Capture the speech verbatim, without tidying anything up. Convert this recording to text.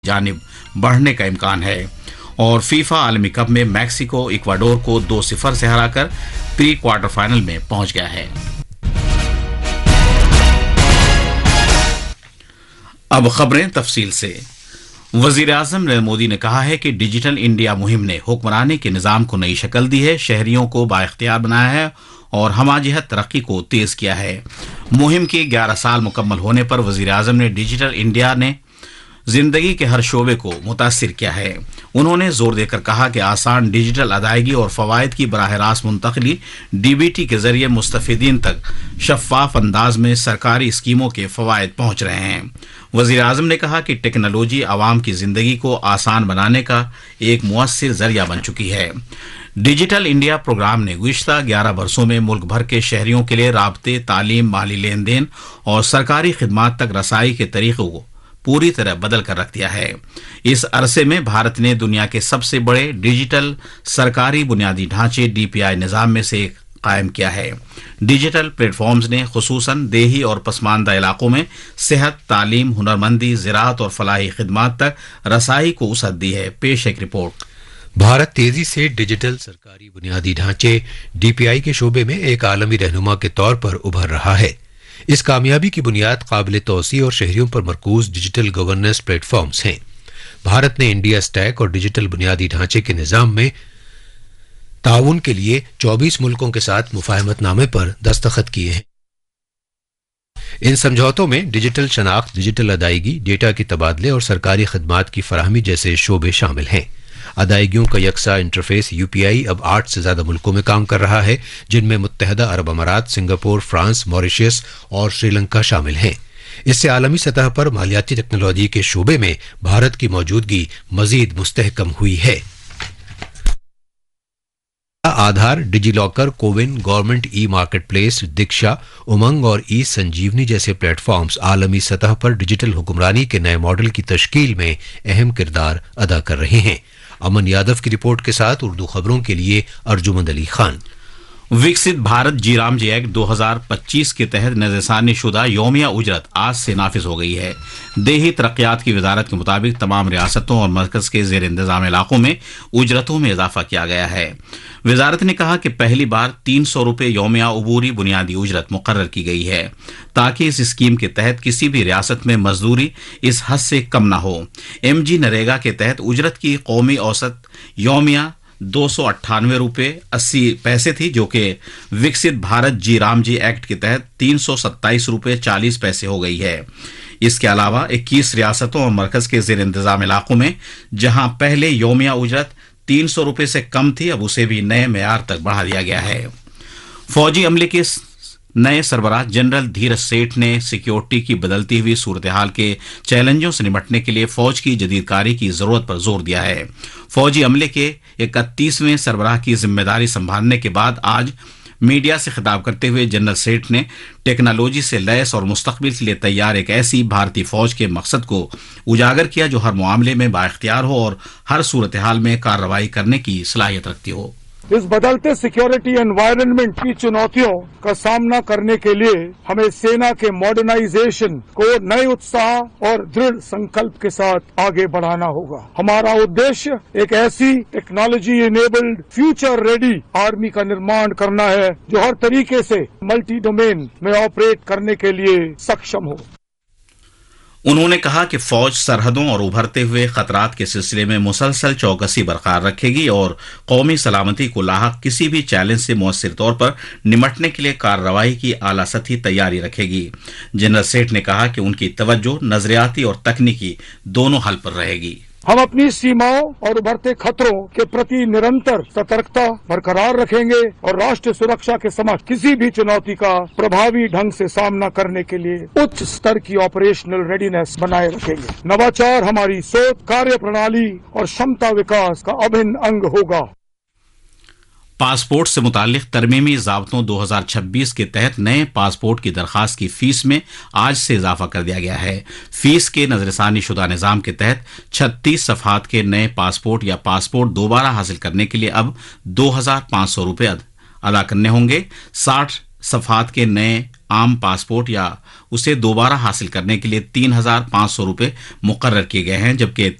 जानिब बढ़ने का इम्कान है और फीफा आलमी कप में मैक्सिको इक्वाडोर को दो सिफर से हराकर प्री क्वार्टर फाइनल में पहुंच गया है। अब खबरें तफसील से। वजीर आजम नरेंद्र मोदी ने कहा है कि डिजिटल इंडिया मुहिम ने हुक्मरानी के निजाम को नई शक्ल दी है, शहरियों को बाइख्तियार बनाया है और हमाजिहत तरक्की को तेज किया है। मुहिम के ग्यारह साल मुकम्मल होने पर वजीर आजम ने डिजिटल इंडिया ने जिंदगी के हर शोबे को मुतासिर किया है। उन्होंने जोर देकर कहा कि आसान डिजिटल अदायगी और फवायद की बराह रास्त मुंतकली डीबीटी के जरिए मुस्तफिदीन तक शफाफ अंदाज में सरकारी स्कीमों के फवायद पहुंच रहे हैं। वजीर आजम ने कहा कि टेक्नोलॉजी आवाम की जिंदगी को आसान बनाने का एक मुअस्सिर जरिया बन चुकी है। डिजिटल इंडिया प्रोग्राम ने गुज़िश्ता ग्यारह वर्षों में मुल्क भर के शहरियों के लिए राब्ते, तालीम, माली लेन देन और सरकारी खिदमात तक रसाई के तरीकों को पूरी तरह बदल कर रख दिया है। इस अरसे में भारत ने दुनिया के सबसे बड़े डिजिटल सरकारी बुनियादी ढांचे डीपीआई निज़ाम में से एक कायम किया है। डिजिटल प्लेटफॉर्म्स ने खुसूसन देही और पसमानदा इलाकों में सेहत, तालीम, हुनरमंदी, ज़राअत और फलाही खिदमात तक रसाई को वसअत दी है। पेश एक रिपोर्ट। भारत तेजी से डिजिटल सरकारी बुनियादी ढांचे डीपीआई के शोबे में एक आलमी रहनुमा के तौर पर उभर रहा है। इस कामयाबी की बुनियाद काबिल तौसी और शहरियों पर मरकूज डिजिटल गवर्नेंस प्लेटफॉर्म्स हैं। भारत ने इंडिया स्टैक और डिजिटल बुनियादी ढांचे के निजाम में ताउन के लिए चौबीस मुल्कों के साथ मुफाहमतनामे पर दस्तखत किए हैं। इन समझौतों में डिजिटल शनाख्त, डिजिटल अदायगी, डेटा के तबादले और सरकारी खदमात की फराहमी जैसे शोबे शामिल हैं। अदायगियों का यकसा इंटरफेस यूपीआई अब आठ से ज्यादा मुल्कों में काम कर रहा है, जिनमें मुत्तहदा अरब अमारात, सिंगापुर, फ्रांस, मॉरिशस और श्रीलंका शामिल हैं। इससे आलमी सतह पर मालियाती टेक्नोलॉजी के शोबे में भारत की मौजूदगी मजीद मुस्तहकम हुई है। आधार, DigiLocker, CoWIN, government e market place, दीक्षा, उमंग और ई संजीवनी जैसे प्लेटफॉर्म्स आलमी सतह पर डिजिटल हुक्मरानी के नए मॉडल की तश्कील में अहम किरदार अदा कर रहे हैं। अमन यादव की रिपोर्ट के साथ उर्दू खबरों के लिए अर्जुमंद अली खान। विकसित भारत जी राम जी एक्ट दो हज़ार पच्चीस के तहत नज़रसानी शुदा यौमिया उजरत आज से नाफिज हो गई है। देही तरक्यात की वजारत के मुताबिक तमाम रियासतों और मरकज के जेर इंतजाम इलाकों में उजरतों में इजाफा किया गया है। वजारत ने कहा कि पहली बार तीन सौ रुपये यौमिया उबूरी बुनियादी उजरत मुकर्रर की गई है ताकि इस स्कीम के तहत किसी भी रियासत में मजदूरी इस हद से कम न हो। एम जी नरेगा के तहत उजरत की कौमी औसत यौमिया दो सौ अट्ठानवे रुपये अस्सी पैसे थी, जो कि विकसित भारत जी राम जी एक्ट के तहत तीन सौ सत्ताईस रुपये चालीस पैसे हो गई है। इसके अलावा इक्कीस रियासतों और मरकज के जेर इंतजाम इलाकों में जहां पहले यौमिया उजरत तीन सौ रुपये से कम थी, अब उसे भी नए मेयार तक बढ़ा दिया गया है। फौजी अमले के नए सरबराह जनरल धीरज सेठ ने सिक्योरिटी की बदलती हुई सूरत हाल के चैलेंजों से निपटने के लिए फौज की जदीदकारी की जरूरत पर जोर दिया है। फौजी अमले के इकतीसवें सरबराह की जिम्मेदारी संभालने के बाद आज मीडिया से खिताब करते हुए जनरल सेठ ने टेक्नोलॉजी से लैस और मुस्तकबिल के लिए तैयार एक ऐसी भारतीय फौज के मकसद को उजागर किया जो हर मामले में बाइख्तियार हो और हर सूरत हाल में कार्रवाई करने की सलाहियत रखती हो। इस बदलते सिक्योरिटी एनवायरनमेंट की चुनौतियों का सामना करने के लिए हमें सेना के मॉडर्नाइजेशन को नए उत्साह और दृढ़ संकल्प के साथ आगे बढ़ाना होगा। हमारा उद्देश्य एक ऐसी technology enabled future ready army का निर्माण करना है जो हर तरीके से मल्टी डोमेन में ऑपरेट करने के लिए सक्षम हो। उन्होंने कहा कि फौज सरहदों और उभरते हुए खतरात के सिलसिले में मुसलसल चौकसी बरकरार रखेगी और कौमी सलामती को लाहक किसी भी चैलेंज से मौसर तौर पर निमटने के लिए कार्रवाई की आला सतही तैयारी रखेगी। जनरल सेठ ने कहा कि उनकी तवज्जो नजरियाती और तकनीकी दोनों हल पर रहेगी। हम अपनी सीमाओं और उभरते खतरों के प्रति निरंतर सतर्कता बरकरार रखेंगे और राष्ट्र सुरक्षा के समक्ष किसी भी चुनौती का प्रभावी ढंग से सामना करने के लिए उच्च स्तर की ऑपरेशनल रेडीनेस बनाए रखेंगे। नवाचार हमारी सोच, कार्य प्रणाली और क्षमता विकास का अभिन्न अंग होगा। पासपोर्ट से मुताल्लिक तरमीमी ज़ाब्तों दो हज़ार छब्बीस के तहत नए पासपोर्ट की दरखास्त की फीस में आज से इजाफा कर दिया गया है। फीस के नजरसानी शुदा निज़ाम के तहत छत्तीस सफ़हात के नए पासपोर्ट या पासपोर्ट दोबारा हासिल करने के लिए अब दो हज़ार पाँच सौ रुपये अदा करने होंगे। साठ सफ़हात के नए आम पासपोर्ट या उसे दोबारा हासिल करने के लिए तीन हजार पांच सौ रुपए मुकर्रर किए गए हैं, जबकि